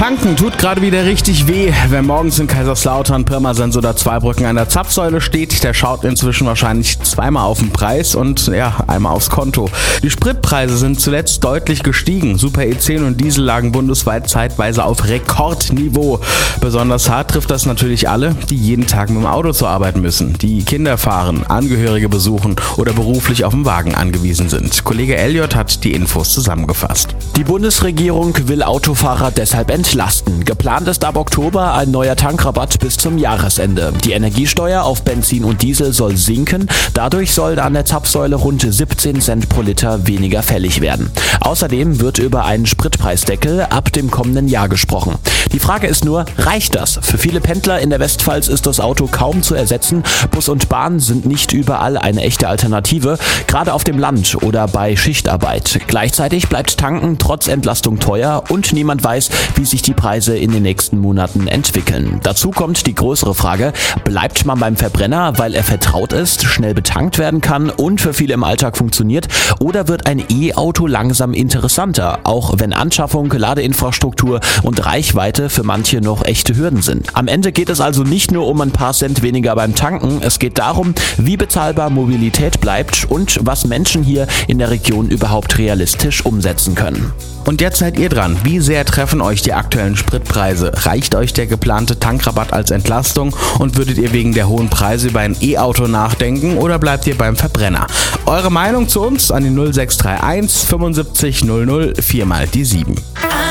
Tanken tut gerade wieder richtig weh. Wer morgens in Kaiserslautern, Pirmasens oder Zweibrücken an der Zapfsäule steht, der schaut inzwischen wahrscheinlich zweimal auf den Preis und einmal aufs Konto. Die Spritpreise sind zuletzt deutlich gestiegen. Super E10 und Diesel lagen bundesweit zeitweise auf Rekordniveau. Besonders hart trifft das natürlich alle, die jeden Tag mit dem Auto zur Arbeit müssen, die Kinder fahren, Angehörige besuchen oder beruflich auf den Wagen angewiesen sind. Kollege Elliot hat die Infos zusammengefasst. Die Bundesregierung will Autofahrer deshalb entlasten. Geplant ist ab Oktober ein neuer Tankrabatt bis zum Jahresende. Die Energiesteuer auf Benzin und Diesel soll sinken. Dadurch soll an der Zapfsäule rund 17 Cent pro Liter weniger fällig werden. Außerdem wird über einen Spritpreisdeckel ab dem kommenden Jahr gesprochen. Die Frage ist nur, reicht das? Für viele Pendler in der Westpfalz ist das Auto kaum zu ersetzen. Bus und Bahn sind nicht überall eine echte Alternative, gerade auf dem Land oder bei Schichtarbeit. Gleichzeitig bleibt Tanken trotz Entlastung teuer und niemand weiß, wie sich die Preise in den nächsten Monaten entwickeln. Dazu kommt die größere Frage, bleibt man beim Verbrenner, weil er vertraut ist, schnell betankt werden kann und für viele im Alltag funktioniert, oder wird ein E-Auto langsam interessanter, auch wenn Anschaffung, Ladeinfrastruktur und Reichweite für manche noch echte Hürden sind. Am Ende geht es also nicht nur um ein paar Cent weniger beim Tanken, es geht darum, wie bezahlbar Mobilität bleibt und was Menschen hier in der Region überhaupt realistisch umsetzen können. Und jetzt seid ihr dran. Wie sehr treffen euch die aktuellen Spritpreise? Reicht euch der geplante Tankrabatt als Entlastung und würdet ihr wegen der hohen Preise über ein E-Auto nachdenken oder bleibt ihr beim Verbrenner? Eure Meinung zu uns an die 0631 75 00 4 mal die 7.